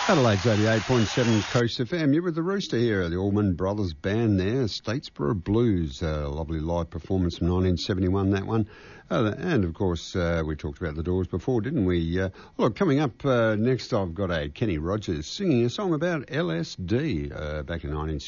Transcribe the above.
Adelaide's 88.7 Coast FM. You're with the Rooster here, the Allman Brothers Band there, Statesboro Blues. A lovely live performance from 1971, that one. And, of course, we talked about the Doors before, didn't we? Look, coming up next, I've got a Kenny Rogers singing a song about LSD back in 1971.